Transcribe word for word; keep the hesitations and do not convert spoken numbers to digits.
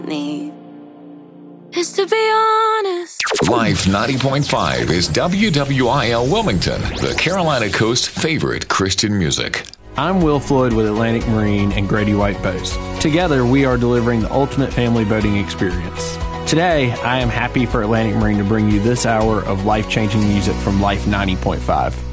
need is to be honest. Life ninety point five is W W I L Wilmington, the Carolina Coast's favorite Christian music. I'm Will Floyd with Atlantic Marine and Grady White Boats. Together, we are delivering the ultimate family boating experience. Today, I am happy for Atlantic Marine to bring you this hour of life-changing music from Life ninety point five.